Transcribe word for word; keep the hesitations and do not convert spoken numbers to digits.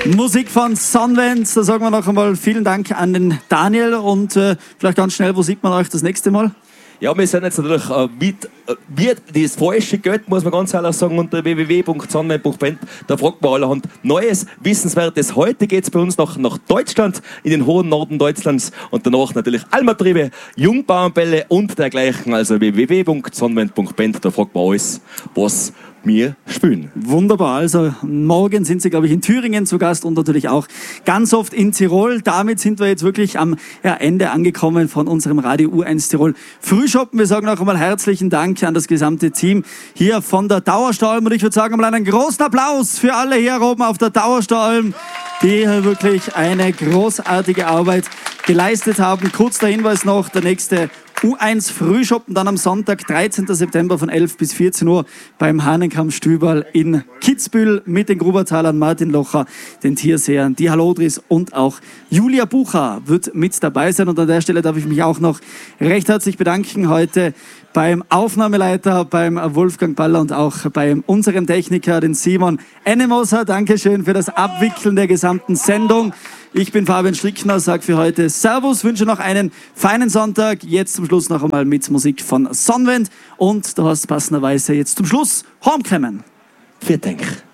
Musik von Sunwend. Da sagen wir noch einmal vielen Dank an den Daniel und äh, vielleicht ganz schnell, wo sieht man euch das nächste Mal? Ja, wir sind jetzt natürlich äh, mit, äh, wie das falsche Geld, muss man ganz ehrlich sagen, unter w w w punkt sunwend punkt band. Da fragt man allerhand Neues, Wissenswertes. Heute geht es bei uns nach, nach Deutschland, in den hohen Norden Deutschlands und danach natürlich Almatriebe, Jungbauernbälle und dergleichen. Also w w w punkt sunwend punkt band, da fragt man alles, was wir spielen. Wunderbar, also morgen sind Sie, glaube ich, in Thüringen zu Gast und natürlich auch ganz oft in Tirol. Damit sind wir jetzt wirklich am ja, Ende angekommen von unserem Radio U eins Tirol Frühschoppen. Wir sagen noch einmal herzlichen Dank an das gesamte Team hier von der Dauerstalm und ich würde sagen einmal einen großen Applaus für alle hier oben auf der Dauerstalm, die hier wirklich eine großartige Arbeit geleistet haben. Kurz der Hinweis noch, der nächste U eins Frühschoppen dann am Sonntag, dreizehnten September von elf bis vierzehn Uhr beim Hahnenkamm-Stüberl in Kitzbühel mit den Grubertalern, Martin Locher, den Tiersehern, die Hallodris und auch Julia Bucher wird mit dabei sein. Und an der Stelle darf ich mich auch noch recht herzlich bedanken heute beim Aufnahmeleiter, beim Wolfgang Baller und auch bei unserem Techniker, den Simon Ennemoser. Dankeschön für das Abwickeln der gesamten Sendung. Ich bin Fabian Strickner, sage für heute Servus, wünsche noch einen feinen Sonntag. Jetzt zum Schluss noch einmal mit Musik von Sunwend. Und du hast passenderweise jetzt zum Schluss Homecoming. Vielen Dank.